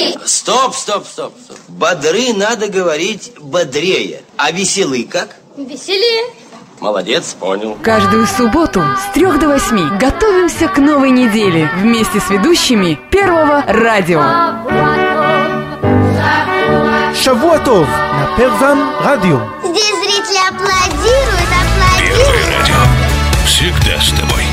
бодры. Стоп. Бодры надо говорить бодрее. А веселы как? Веселее. Молодец, понял. Каждую субботу с 3 до 8 готовимся к новой неделе вместе с ведущими Первого радио. Шавуа Тов на Первом радио. Здесь зрители аплодируют. Первое радио. Всегда с тобой.